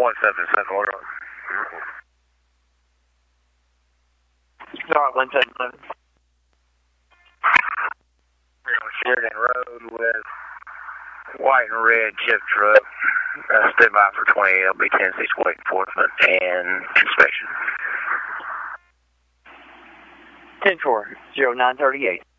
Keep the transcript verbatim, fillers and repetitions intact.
one seven seven, hold on. Start one seven seven. We're on Sheridan Road with white and red chip truck. Uh, stood by for twenty, it'll be ten six for enforcement and inspection. ten four, zero nine thirty-eight.